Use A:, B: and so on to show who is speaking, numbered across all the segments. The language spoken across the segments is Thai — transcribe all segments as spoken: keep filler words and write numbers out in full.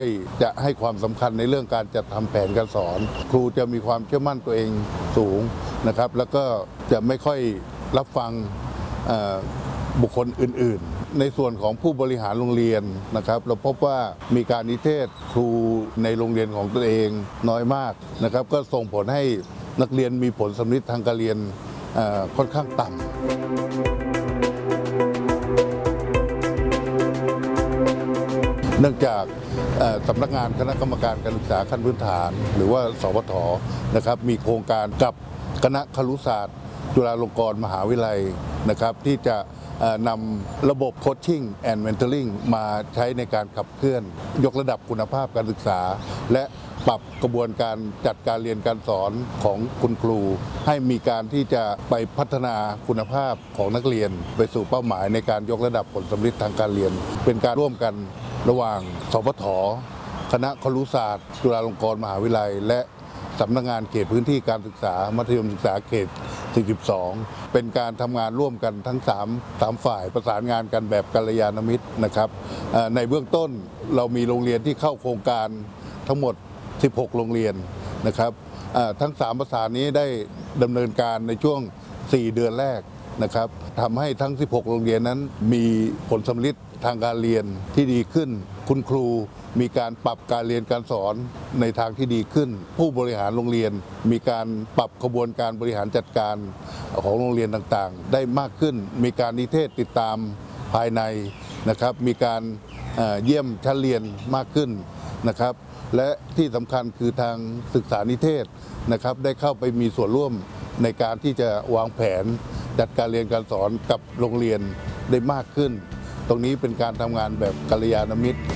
A: จะให้ความสำคัญในเรื่องการจัดทำแผนการสอนครูจะมีความเชื่อมั่นตัวเองสูงนะครับแล้วก็จะไม่ค่อยรับฟังบุคคลอื่นๆในส่วนของผู้บริหารโรงเรียนนะครับเราพบว่ามีการนิเทศครูในโรงเรียนของตัวเองน้อยมากนะครับก็ส่งผลให้นักเรียนมีผลสำลิดทางการเรียนค่อนข้างต่ำเนื่องจากสำนักงานคณะกรรมการการศึกษาขั้นพื้นฐานหรือว่าสวท.นะครับมีโครงการกับคณะครุศาสตร์จุฬาลงกรณ์มหาวิทยาลัยนะครับที่จะนำระบบโคชชิ่งแอนด์เมนทอริงมาใช้ในการขับเคลื่อนยกระดับคุณภาพการศึกษาและปรับกระบวนการจัดการเรียนการสอนของคุณครูให้มีการที่จะไปพัฒนาคุณภาพของนักเรียนไปสู่เป้าหมายในการยกระดับผลสำลิดทางการเรียนเป็นการร่วมกันระหว่างสวท.คณะครุศาสตร์จุฬาลงกรณ์มหาวิทยาลัยและสำนักงานเขตพื้นที่การศึกษามัธยมศึกษาเขตสี่สิบสองเป็นการทำงานร่วมกันทั้งสาม สามฝ่ายประสานงานกันแบบกัลยาณมิตรนะครับในเบื้องต้นเรามีโรงเรียนที่เข้าโครงการทั้งหมดสิบหกโรงเรียนนะครับทั้งสามประสานนี้ได้ดำเนินการในช่วงสี่เดือนแรกนะครับทำให้ทั้งสิบหกโรงเรียนนั้นมีผลสำลิดทางการเรียนที่ดีขึ้นคุณครูมีการปรับการเรียนการสอนในทางที่ดีขึ้นผู้บริหารโรงเรียนมีการปรับกระบวนการบริหารจัดการของโรงเรียนต่างๆได้มากขึ้นมีการนิเทศติดตามภายในนะครับมีการเยี่ยมชั้นเรียนมากขึ้นนะครับและที่สำคัญคือทางศึกษานิเทศนะครับได้เข้าไปมีส่วนร่วมในการที่จะวางแผนจัดการเรียนการสอนกับโรงเรียนได้มากขึ้นตรงนี้เป็นการทำงานแบบกัลยาณมิตร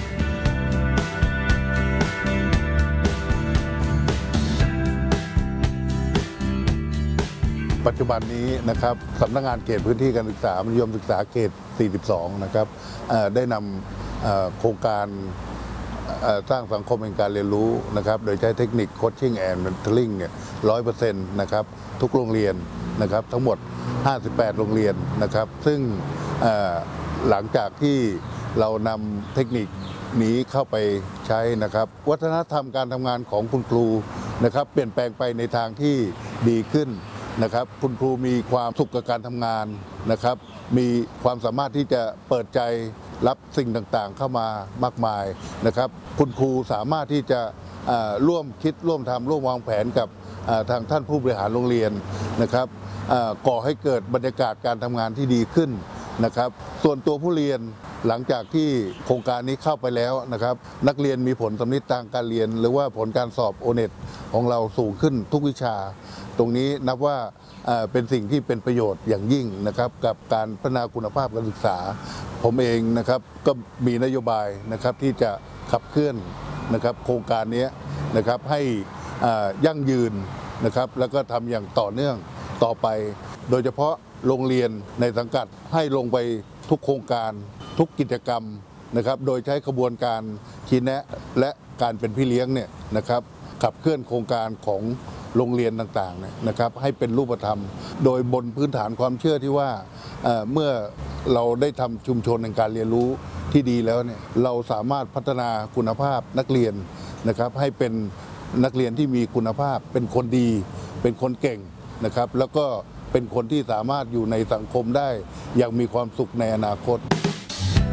A: ปัจจุบันนี้นะครับสำนักงานเขตพื้นที่การศึกษามัธยมศึกษาเขตสี่สิบสองนะครับได้นำโครงการสร้างสังคมแห่งการเรียนรู้นะครับโดยใช้เทคนิคโคชชิ่งแอนด์เมนทอริงเนี่ยร้อยเปอร์เซ็นต์นะครับทุกโรงเรียนนะครับทั้งหมดห้าสิบแปดโรงเรียนนะครับซึ่งหลังจากที่เรานำเทคนิคนี้เข้าไปใช้นะครับวัฒนธรรมการทำงานของคุณครูนะครับเปลี่ยนแปลงไปในทางที่ดีขึ้นนะครับคุณครูมีความสุขกับการทำงานนะครับมีความสามารถที่จะเปิดใจรับสิ่งต่างๆเข้ามามากมายนะครับคุณครูสามารถที่จะร่วมคิดร่วมทำร่วมวางแผนกับทางท่านผู้บริหารโรงเรียนนะครับก่อให้เกิดบรรยากาศการทำงานที่ดีขึ้นนะครับส่วนตัวผู้เรียนหลังจากที่โครงการนี้เข้าไปแล้วนะครับนักเรียนมีผลสำลิดทางการเรียนหรือว่าผลการสอบโอเน็ตของเราสูงขึ้นทุกวิชาตรงนี้นับว่าเป็นสิ่งที่เป็นประโยชน์อย่างยิ่งนะครับกับการพัฒนาคุณภาพการศึกษาผมเองนะครับก็มีนโยบายนะครับที่จะขับเคลื่อนนะครับโครงการนี้นะครับให้ยั่งยืนนะครับแล้วก็ทำอย่างต่อเนื่องต่อไปโดยเฉพาะโรงเรียนในสังกัดให้ลงไปทุกโครงการทุกกิจกรรมนะครับโดยใช้กระบวนการชี้แนะและการเป็นพี่เลี้ยงเนี่ยนะครับขับเคลื่อนโครงการของโรงเรียนต่างๆนะครับให้เป็นรูปธรรมโดยบนพื้นฐานความเชื่อที่ว่าเ, เมื่อเราได้ทำชุมชนในการเรียนรู้ที่ดีแล้วเนี่ยเราสามารถพัฒนาคุณภาพนักเรียนนะครับให้เป็นนักเรียนที่มีคุณภาพเป็นคนดีเป็นคนเก่งนะครับแล้วก็เป็นคนที่สามารถอยู่ในสังคมได้อย่างมีความสุขในอนาคต